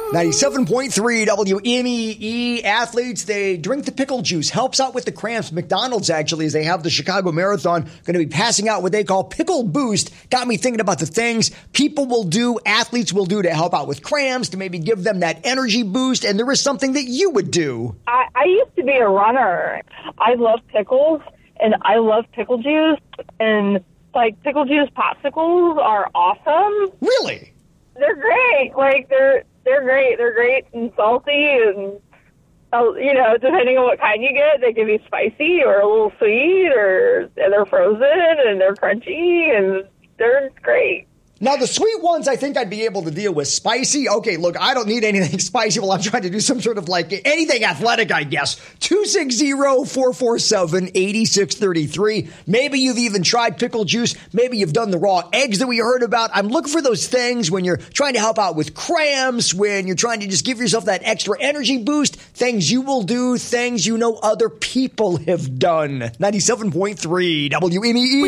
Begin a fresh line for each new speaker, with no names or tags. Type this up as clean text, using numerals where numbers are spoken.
97.3 WMEE athletes, they drink the pickle juice. Helps out with the cramps. McDonald's, actually, as they have the Chicago Marathon, going to be passing out what they call Pickle Boost. Got me thinking about the things people will do, athletes will do to help out with cramps, to maybe give them that energy boost. And there is something that you would do.
I used to be a runner. I love pickles, and I love pickle juice. And, like, pickle juice popsicles are awesome.
Really?
They're great. Like, they're great. They're great and salty, and depending on what kind you get, they can be spicy or a little sweet, or they're frozen and they're crunchy, and they're great.
Now, the sweet ones, I think I'd be able to deal with. Spicy, okay, look, I don't need anything spicy while I'm trying to do some sort of, like, anything athletic, I guess. 260-447-8633. Maybe you've even tried pickle juice. Maybe you've done the raw eggs that we heard about. I'm looking for those things when you're trying to help out with cramps, when you're trying to just give yourself that extra energy boost, things you will do, things you know other people have done. 97.3 WMEE.